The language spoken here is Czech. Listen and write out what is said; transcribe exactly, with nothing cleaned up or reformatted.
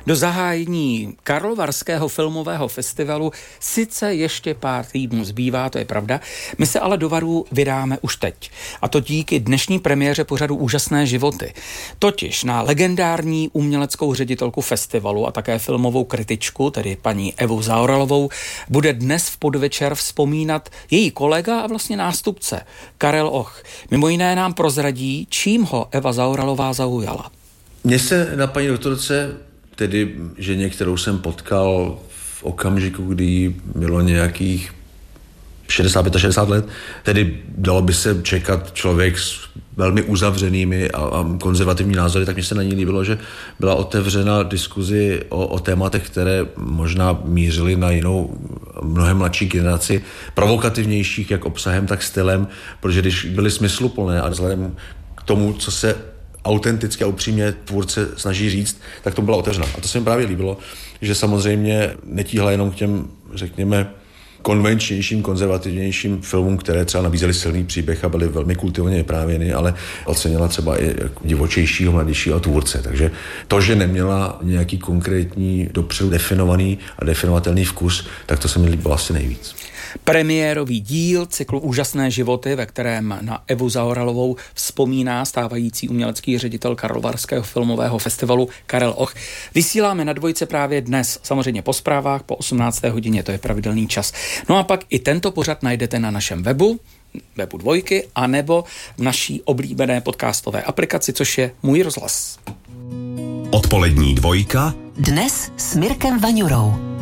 Do zahájení Karlovarského filmového festivalu sice ještě pár týdnů zbývá, to je pravda, my se ale do varu vydáme už teď. A to díky dnešní premiéře pořadu Úžasné životy. Totiž na legendární uměleckou ředitelku festivalu a také filmovou kritičku, tedy paní Evu Zaoralovou, bude dnes v podvečer vzpomínat její kolega a vlastně nástupce Karel Och. Mimo jiné nám prozradí, čím ho Eva Zaoralová zaujala. Mně se na paní doktorce, tedy ženě, kterou jsem potkal v okamžiku, kdy bylo nějakých šedesát šedesát pět let, tedy dalo by se čekat člověk s velmi uzavřenými a, a konzervativní názory, tak mně se na ní líbilo, že byla otevřena diskuzi o, o tématech, které možná mířily na jinou, mnohem mladší generaci, provokativnějších jak obsahem, tak stylem, protože když byly smysluplné a vzhledem k tomu, co se autenticky a upřímně tvůrce snaží říct, tak to byla otevřená. A to se mi právě líbilo, že samozřejmě netíhla jenom k těm, řekněme, konvenčnějším, konzervativnějším filmům, které třeba nabízely silný příběh a byly velmi kultivně vyprávěny, ale ocenila třeba i divočejšího, mladějšího tvůrce. Takže to, že neměla nějaký konkrétní, dopředu definovaný a definovatelný vkus, tak to se mi líbilo asi nejvíc. Premiérový díl cyklu Úžasné životy, ve kterém na Evu Zaoralovou vzpomíná stávající umělecký ředitel Karlovarského filmového festivalu Karel Och, vysíláme na Dvojce právě dnes, samozřejmě po zprávách, po osmnácté hodině, to je pravidelný čas. No a pak i tento pořad najdete na našem webu, webu Dvojky, anebo v naší oblíbené podcastové aplikaci, což je Můj rozhlas. Odpolední Dvojka. Dnes s Mirkem Vaňurou.